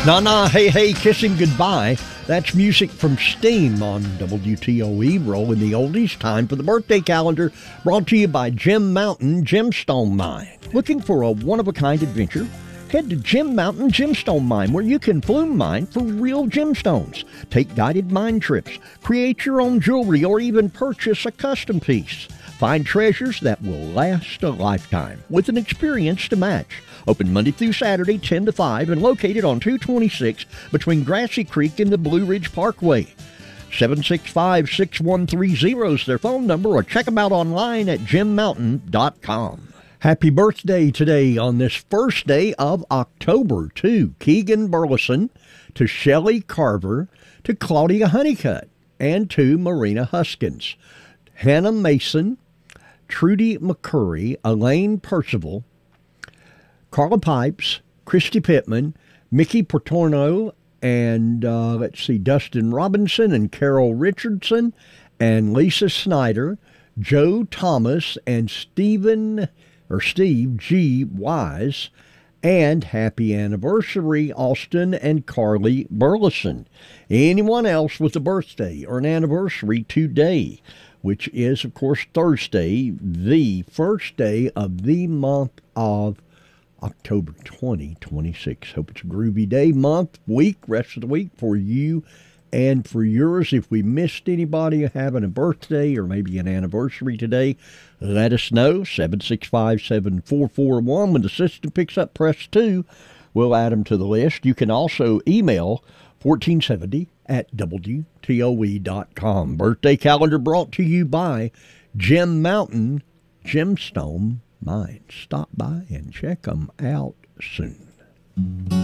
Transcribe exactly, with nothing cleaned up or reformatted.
Nah, nah, hey, hey, kissing goodbye. That's music from Steam on W T O E, rolling the oldies. Time for the birthday calendar, brought to you by Jim Mountain Gemstone Mine. Looking for a one-of-a-kind adventure? Head to Jim Mountain Gemstone Mine, where you can flume mine for real gemstones. Take guided mine trips, create your own jewelry, or even purchase a custom piece. Find treasures that will last a lifetime with an experience to match. Open Monday through Saturday, ten to five, and located on two twenty-six between Grassy Creek and the Blue Ridge Parkway. seven six five, six one three zero is their phone number, or check them out online at jim mountain dot com. Happy birthday today on this first day of October to Keegan Burleson, to Shelley Carver, to Claudia Honeycutt, and to Marina Huskins. Hannah Mason, Trudy McCurry, Elaine Percival, Carla Pipes, Christy Pittman, Mickey Portorno, and uh, let's see, Dustin Robinson and Carol Richardson, and Lisa Snyder, Joe Thomas, and Stephen or Steve G. Wise, and happy anniversary, Austin and Carly Burleson. Anyone else with a birthday or an anniversary today, which is, of course, Thursday, the first day of the month of October twenty twenty-six. Hope it's a groovy day, month, week, rest of the week for you and for yours. If we missed anybody having a birthday or maybe an anniversary today, let us know. seven six five, seven four four one. When the system picks up, press two. We'll add them to the list. You can also email fourteen seventy at W T O E dot com. Birthday calendar brought to you by Jim Mountain Gemstone Mine. Stop by and check them out soon.